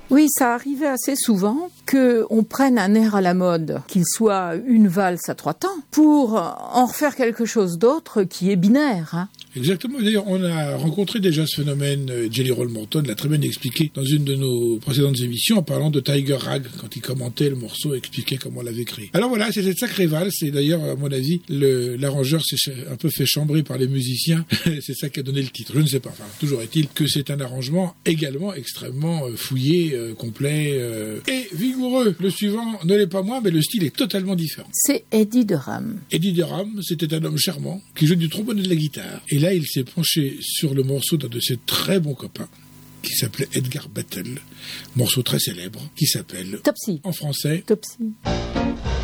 Oui, ça arrivait assez souvent qu'on prenne un air à la mode, qu'il soit une valse à 3 temps, pour en refaire quelque chose d'autre qui est binaire. Hein. Exactement. D'ailleurs, on a rencontré déjà ce phénomène. Jelly Roll Morton l'a très bien expliqué dans une de nos précédentes émissions en parlant de Tiger Rag, quand il commentait le morceau et expliquait comment on l'avait créé. Alors voilà, c'est cette sacrée valse. Et d'ailleurs, à mon avis, l'arrangeur s'est un peu fait chambrer par les musiciens. C'est ça qui a donné le titre. Je ne sais pas. Enfin, toujours est-il que c'est un arrangement également extrêmement fouillé, complet et vigoureux. Le suivant ne l'est pas moins, mais le style est totalement différent. C'est Eddie Durham. Eddie Durham, c'était un homme charmant qui joue du trombone et de la guitare. Et là, il s'est penché sur le morceau d'un de ses très bons copains qui s'appelait Edgar Battle, morceau très célèbre qui s'appelle Topsy. En français Topsy.